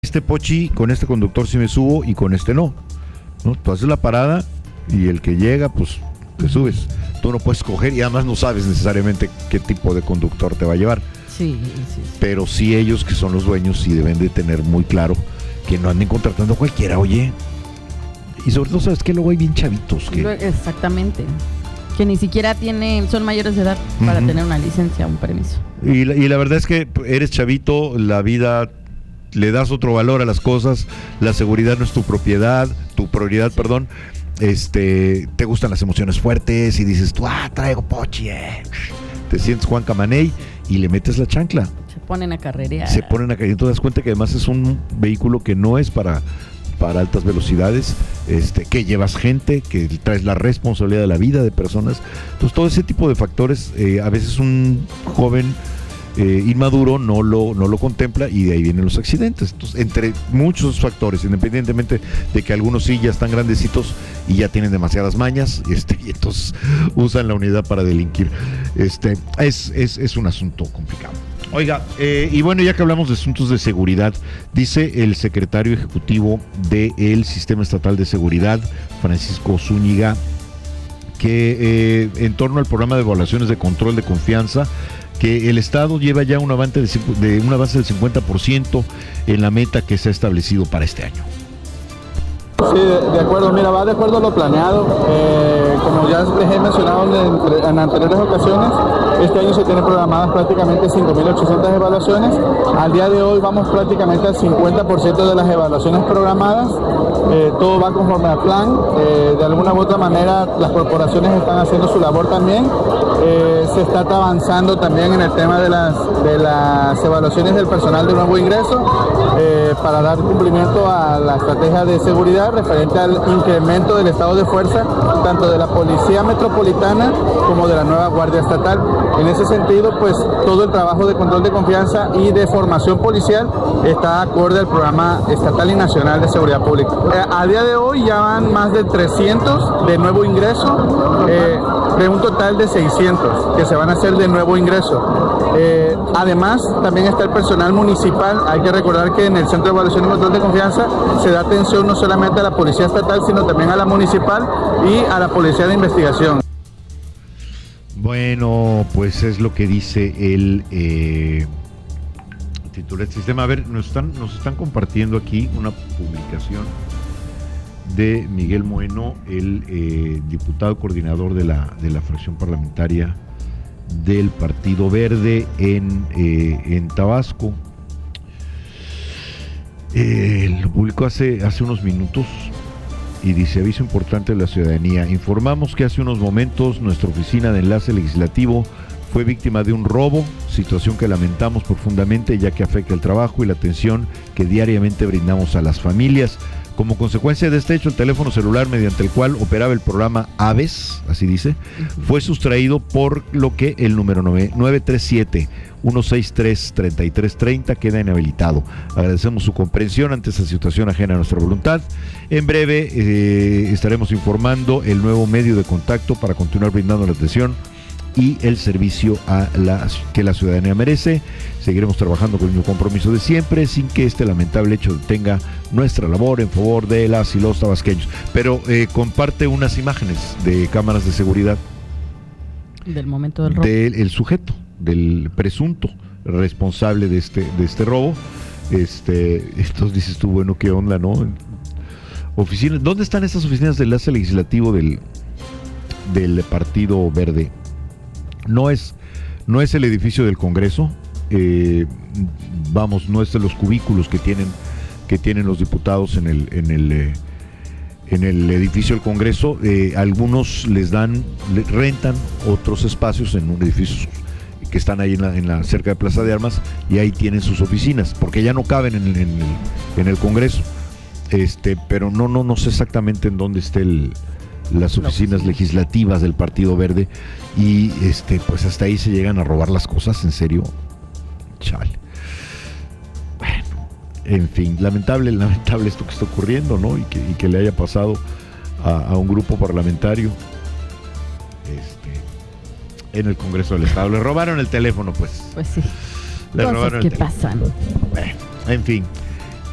Este Pochi, con este conductor sí me subo y con este no, ¿no? Tú haces la parada y el que llega, pues te subes. Tú no puedes coger y además no sabes necesariamente qué tipo de conductor te va a llevar. Sí. Pero sí ellos que son los dueños sí deben de tener muy claro que no anden contratando a cualquiera, oye. Y sobre todo, ¿sabes qué? Luego hay bien chavitos que... Exactamente. Que ni siquiera son mayores de edad para tener una licencia, un permiso. Y la verdad es que eres chavito, la vida... le das otro valor a las cosas, la seguridad no es tu propiedad, tu prioridad, perdón. Te gustan las emociones fuertes y dices tú, traigo Pochi, te sientes Juan Camaney y le metes la chancla. Se ponen a carrerear. Y tú te das cuenta que además es un vehículo que no es para altas velocidades, que llevas gente, que traes la responsabilidad de la vida de personas. Entonces todo ese tipo de factores, a veces un joven inmaduro no lo contempla y de ahí vienen los accidentes. Entonces, entre muchos factores, independientemente de que algunos sí ya están grandecitos y ya tienen demasiadas mañas, y entonces usan la unidad para delinquir. Es un asunto complicado. Oiga, y bueno, ya que hablamos de asuntos de seguridad, dice el secretario ejecutivo del Sistema Estatal de Seguridad, Francisco Zúñiga, que en torno al programa de evaluaciones de control de confianza, que el Estado lleva ya un avance del 50% en la meta que se ha establecido para este año. Sí, de acuerdo, mira, va de acuerdo a lo planeado. Como ya les he mencionado en anteriores ocasiones, este año se tienen programadas prácticamente 5.800 evaluaciones. Al día de hoy vamos prácticamente al 50% de las evaluaciones programadas. Todo va conforme al plan. De alguna u otra manera las corporaciones están haciendo su labor también. Se está avanzando también en el tema de las evaluaciones del personal de nuevo ingreso para dar cumplimiento a la estrategia de seguridad referente al incremento del estado de fuerza tanto de la Policía Metropolitana como de la nueva Guardia Estatal. En ese sentido, pues todo el trabajo de control de confianza y de formación policial está acorde al programa estatal y nacional de seguridad pública. A día de hoy ya van más de 300 de nuevo ingreso, de un total de 600 que se van a hacer de nuevo ingreso. Además, también está el personal municipal. Hay que recordar que en el Centro de Evaluación y Control de Confianza se da atención no solamente a la Policía Estatal, sino también a la municipal y a la Policía de Investigación. Bueno, pues es lo que dice el titular del sistema. A ver, nos están compartiendo aquí una publicación de Miguel Moeno, el diputado coordinador de la fracción parlamentaria del Partido Verde en Tabasco. Lo publicó hace unos minutos y dice: aviso importante de la ciudadanía. Informamos que hace unos momentos nuestra oficina de enlace legislativo fue víctima de un robo, situación que lamentamos profundamente ya que afecta el trabajo y la atención que diariamente brindamos a las familias. Como consecuencia de este hecho, el teléfono celular mediante el cual operaba el programa Aves, así dice, fue sustraído, por lo que el número 937-163-3330 queda inhabilitado. Agradecemos su comprensión ante esta situación ajena a nuestra voluntad. En breve estaremos informando el nuevo medio de contacto para continuar brindando la atención y el servicio que la ciudadanía merece. Seguiremos trabajando con el mismo compromiso de siempre, sin que este lamentable hecho detenga nuestra labor en favor de las y los tabasqueños. Pero comparte unas imágenes de cámaras de seguridad del momento del robo, del sujeto, del presunto responsable de este robo. Entonces dices tú, bueno, qué onda, ¿no? Oficinas, ¿dónde están estas oficinas de enlace legislativo del Partido Verde? No es el edificio del Congreso, no es de los cubículos que tienen los diputados en el edificio del Congreso. Algunos les rentan otros espacios en un edificio que están ahí cerca de Plaza de Armas, y ahí tienen sus oficinas, porque ya no caben en el Congreso. Pero no sé exactamente en dónde estén las oficinas legislativas del Partido Verde, y pues hasta ahí se llegan a robar las cosas, en serio. Chale. Bueno, en fin, lamentable esto que está ocurriendo, ¿no? Y que le haya pasado a un grupo parlamentario en el Congreso del Estado. Le robaron el teléfono, pues. Pues sí. Le robaron el teléfono. Cosas que pasan. Bueno, en fin.